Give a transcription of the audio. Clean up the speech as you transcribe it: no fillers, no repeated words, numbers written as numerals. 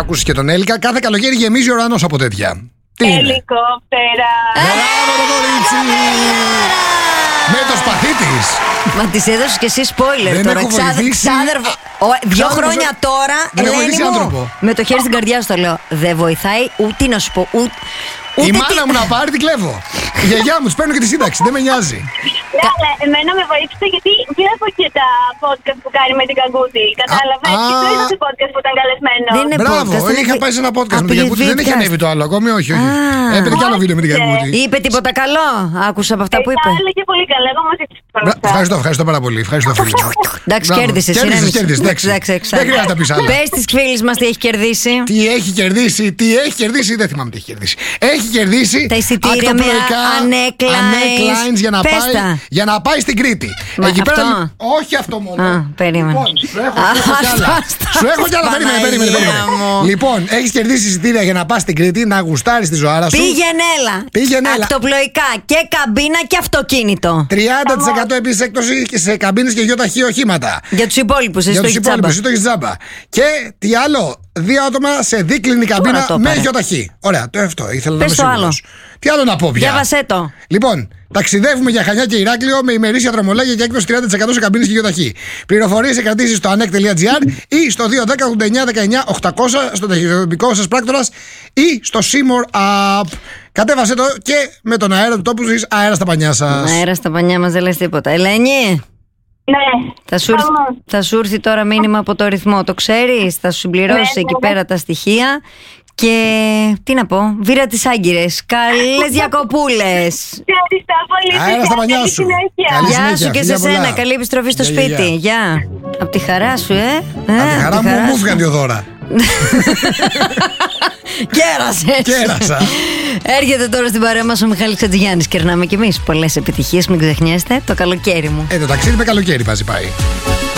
άκουσες και τον Έλικα. Κάθε καλοκαίρι γεμίζει ο ουρανός από τέτοια. Τι είναι? Ελικόπτερα. Μπράβο το κορίτσι! Με το σπαθί της. Μα της έδωσες και εσύ spoiler Δεν τώρα. έχω βοηθήσει. Ξάδερφο. 2 χρόνια τώρα, Δεν έχω Ελένη βοηθήσει μου, άνθρωπο. με το χέρι στην καρδιά σου το λέω. Δεν βοηθάει ούτε να σου πω. Η μάνα μου να πάρει, την κλέβω. Η γιαγιά μου, της παίρνω και τη σύνταξη. Δεν με νοιάζει. Ναι, αλλά εμένα με βοήθησε γιατί βλέπω και τα podcast που κάνει με την Καγκούτη. Κατάλαβες? Και το είδα σε podcast που ήταν καλεσμένο. Δεν είναι Μπράβο, podcast, είναι είχα πάει σε ένα podcast με την Καγκούτη. Δεν έχει ανέβει το άλλο ακόμη, όχι. Έπαιρνε κι άλλο βίντεο με την Καγκούτη. Είπε τίποτα καλό? Άκουσα από αυτά που είπε. Τα έλεγε πολύ καλά. Εγώ μαζί της Ευχαριστώ πάρα πολύ. Ευχαριστώ, φίλε μου. Εντάξει, Μπράβο. κέρδισες. Κέρδισες, εντάξει. Δεν χρειάζεται να πεις άλλα. Πες της φίλης μας τι έχει κερδίσει. Τι έχει κερδίσει, δεν θυμάμαι τι έχει κερδίσει. Έχει κερδίσει τα εισιτήρια με Anne Kleins για να πάει στην Κρήτη. Εκεί πέρα. Όχι αυτό μόνο. Περίμενε. Σου έχω κι άλλα. Περίμενε. Λοιπόν, έχει κερδίσει εισιτήρια για να πας στην Κρήτη, να γουστάρεις τη ζωάρα σου. Πήγαινε έλα. Ακτοπλοϊκά και καμπίνα και αυτοκίνητο. 30% επίσης έκπτωση και σε καμπίνες και γιοταχή οχήματα. Για τους υπόλοιπους, εσύ το έχεις τζάμπα. Και τι άλλο, 2 άτομα σε δίκλινη καμπίνα με γιοταχή. Ωραία, το αυτό ήθελα να είμαι σίγουρος. Τι άλλο να πω πια. Διάβασέ το. Λοιπόν, ταξιδεύουμε για Χανιά και Ηράκλειο με ημερήσια δρομολόγια και έκπτωση 30% σε καμπίνες και γιοταχή. Πληροφορίες και κρατήσεις στο anek.gr ή στο 210-89-19-800 στο ταχυδρομικό σας πράκτορας ή στο Seymour App. Κατέβασέ το και με τον αέρα του τόπου ζεις αέρα στα πανιά σας. Αέρα στα πανιά μας δεν λες τίποτα. Ελένη. Ναι. Θα σου έρθει τώρα μήνυμα από το ρυθμό. Το ξέρεις, θα σου συμπληρώσει εκεί πέρα τα στοιχεία. Και τι να πω, βήρα τις Άγκυρες. Καλές διακοπούλες. Ευχαριστώ πολύ. Αέρα στα πανιά σου. Γεια σου και σε σένα. Καλή επιστροφή στο σπίτι. Γεια. Απ' τη χαρά σου, Απ' τη χαρά μου μου έφυγαν 2 δώρα. Κέρασα. Έρχεται τώρα στην παρέα μας ο Μιχάλης Χατζηγιάννης. Κερνάμε κι εμείς πολλές επιτυχίες, μην ξεχνιέστε. Το καλοκαίρι μου. Το ταξίδι με καλοκαίρι πάει.